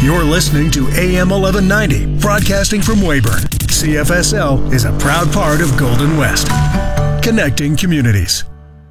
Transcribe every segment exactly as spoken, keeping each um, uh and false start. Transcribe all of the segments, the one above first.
You're listening to A M eleven ninety, broadcasting from Weyburn. C F S L is a proud part of Golden West, connecting communities.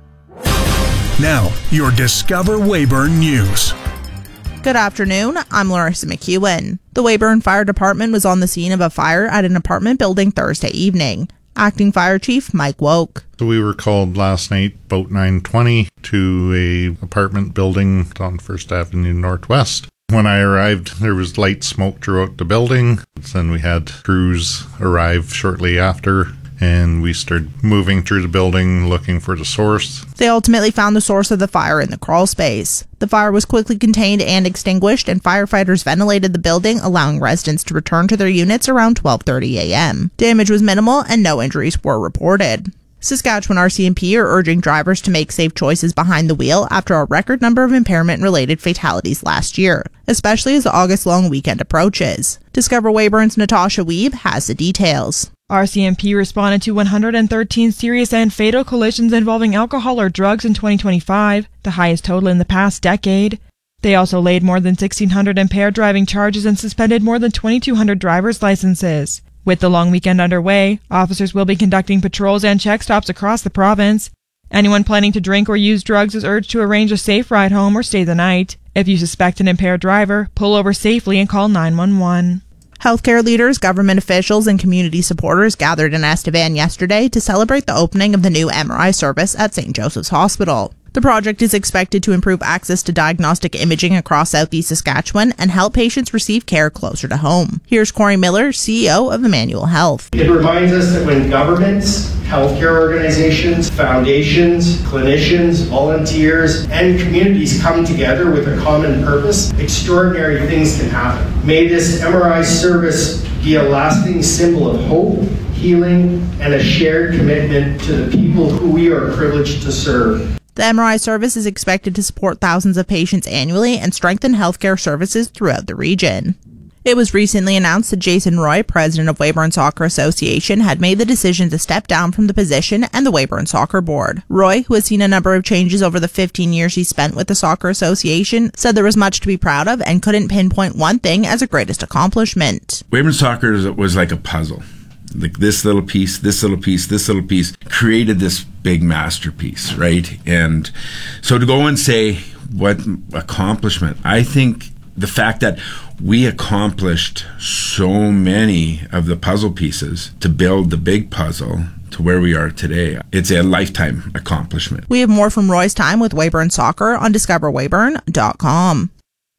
Now, your Discover Weyburn News. Good afternoon, I'm Larissa McEwen. The Weyburn Fire Department was on the scene of a fire at an apartment building Thursday evening. Acting Fire Chief Mike Woke. So we were called last night about nine twenty to a apartment building on First Avenue Northwest. When I arrived, there was light smoke throughout the building. Then we had crews arrive shortly after, and we started moving through the building looking for the source. They ultimately found the source of the fire in the crawl space. The fire was quickly contained and extinguished, and firefighters ventilated the building, allowing residents to return to their units around twelve thirty a.m. Damage was minimal and no injuries were reported. Saskatchewan R C M P are urging drivers to make safe choices behind the wheel after a record number of impairment-related fatalities last year, especially as the August-long weekend approaches. Discover Weyburn's Natasha Weeb has the details. R C M P responded to one hundred thirteen serious and fatal collisions involving alcohol or drugs in twenty twenty-five, the highest total in the past decade. They also laid more than sixteen hundred impaired driving charges and suspended more than twenty-two hundred driver's licenses. With the long weekend underway, officers will be conducting patrols and check stops across the province. Anyone planning to drink or use drugs is urged to arrange a safe ride home or stay the night. If you suspect an impaired driver, pull over safely and call nine one one. Healthcare leaders, government officials, and community supporters gathered in Estevan yesterday to celebrate the opening of the new M R I service at Saint Joseph's Hospital. The project is expected to improve access to diagnostic imaging across southeast Saskatchewan and help patients receive care closer to home. Here's Corey Miller, C E O of Emmanuel Health. It reminds us that when governments, healthcare organizations, foundations, clinicians, volunteers, and communities come together with a common purpose, extraordinary things can happen. May this M R I service be a lasting symbol of hope, healing, and a shared commitment to the people who we are privileged to serve. The M R I service is expected to support thousands of patients annually and strengthen healthcare services throughout the region. It was recently announced that Jason Roy, president of Weyburn Soccer Association, had made the decision to step down from the position and the Weyburn Soccer Board. Roy, who has seen a number of changes over the fifteen years he spent with the Soccer Association, said there was much to be proud of and couldn't pinpoint one thing as a greatest accomplishment. Weyburn Soccer was like a puzzle. Like this little piece, this little piece, this little piece created this big masterpiece, right? And so to go and say what accomplishment, I think the fact that we accomplished so many of the puzzle pieces to build the big puzzle to where we are today, it's a lifetime accomplishment. We have more from Roy's time with Weyburn Soccer on discover weyburn dot com.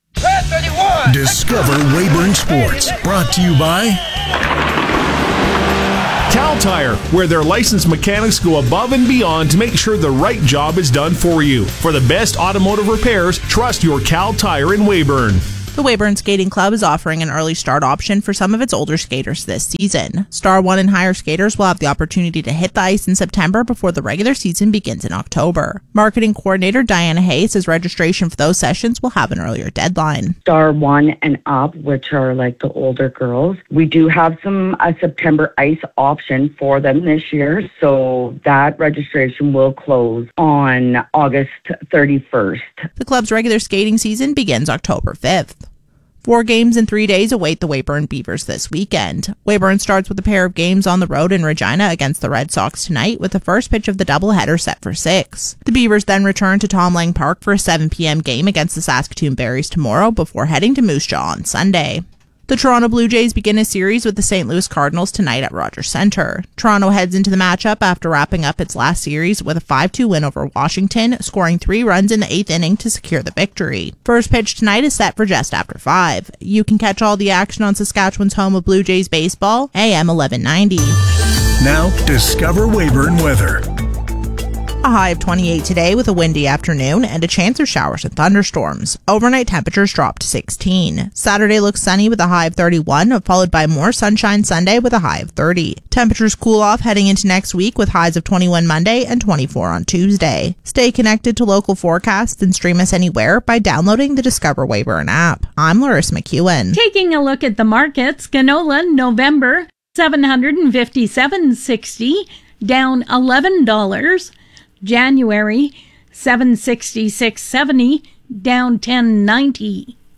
Discover Weyburn Sports, brought to you by Cal Tire, where their licensed mechanics go above and beyond to make sure the right job is done for you. For the best automotive repairs, trust your Cal Tire in Weyburn. The Weyburn Skating Club is offering an early start option for some of its older skaters this season. Star one and higher skaters will have the opportunity to hit the ice in September before the regular season begins in October. Marketing coordinator Diana Hayes says registration for those sessions will have an earlier deadline. Star one and up, which are like the older girls, we do have some a September ice option for them this year, so that registration will close on August thirty-first. The club's regular skating season begins October fifth. Four games in three days await the Weyburn Beavers this weekend. Weyburn starts with a pair of games on the road in Regina against the Red Sox tonight, with the first pitch of the doubleheader set for six. The Beavers then return to Tom Lang Park for a seven p.m. game against the Saskatoon Berries tomorrow before heading to Moose Jaw on Sunday. The Toronto Blue Jays begin a series with the Saint Louis Cardinals tonight at Rogers Centre. Toronto heads into the matchup after wrapping up its last series with a five two win over Washington, scoring three runs in the eighth inning to secure the victory. First pitch tonight is set for just after five. You can catch all the action on Saskatchewan's home of Blue Jays baseball, A M eleven ninety. Now, Discover Weyburn weather. A high of twenty-eight today with a windy afternoon and a chance of showers and thunderstorms. Overnight temperatures drop to sixteen. Saturday looks sunny with a high of thirty-one, followed by more sunshine Sunday with a high of thirty. Temperatures cool off heading into next week with highs of twenty-one Monday and twenty-four on Tuesday. Stay connected to local forecasts and stream us anywhere by downloading the Discover Weyburn app. I'm Larissa McEwen. Taking a look at the markets, canola November seven hundred fifty-seven dollars and sixty cents, down eleven dollars. January seven sixty-six seventy, down ten ninety.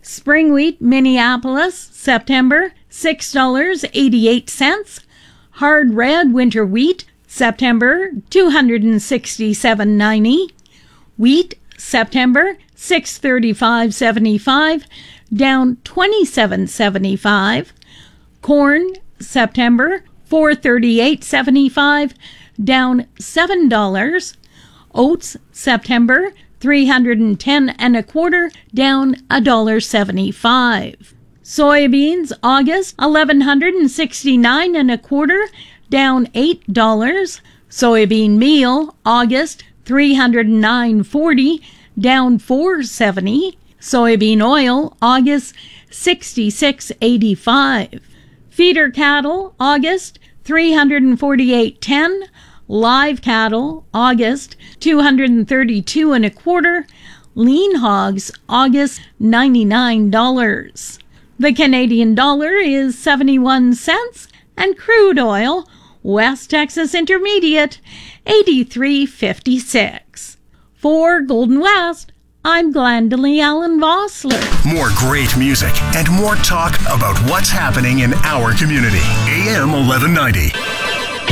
Spring wheat, Minneapolis, September, six dollars and eighty-eight cents. Hard red winter wheat, September, two hundred sixty-seven dollars and ninety cents. Wheat, September, six thirty-five seventy-five, down twenty-seven seventy-five. Corn, September, four thirty-eight seventy-five, down seven dollars. Oats, September, three hundred ten and a quarter, down a dollar seventy-five. Soybeans, August, eleven sixty-nine and a quarter, down eight dollars. Soybean meal, August, three hundred nine forty, down four seventy. Soybean oil, August, sixty-six eighty-five. Feeder cattle, August, three hundred forty-eight ten. Live cattle, August, two hundred thirty-two and a quarter. Lean hogs, August, ninety-nine dollars. The Canadian dollar is seventy-one cents, and crude oil, West Texas Intermediate, eighty-three fifty-six. For Golden West, I'm Glendalee Allen Vossler. More great music and more talk about what's happening in our community. A M eleven ninety.